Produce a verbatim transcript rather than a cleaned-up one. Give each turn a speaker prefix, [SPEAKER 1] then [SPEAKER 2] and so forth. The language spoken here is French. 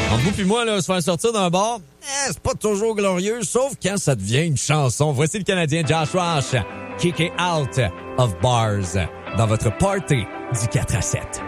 [SPEAKER 1] Entre vous puis moi, là, se faire sortir d'un bar, eh, c'est pas toujours glorieux, sauf quand ça devient une chanson. Voici le Canadien Josh Roche, Kick It Out of Bars, dans votre party du quatre à sept.